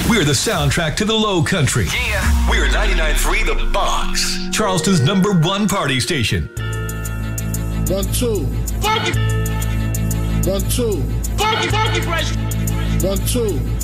We're the soundtrack to the Low Country. Yeah. We're 99.3 The Box, Charleston's #1 party station. 1, 2. Funky. 1, 2. Funky, funky fresh. 1, 2.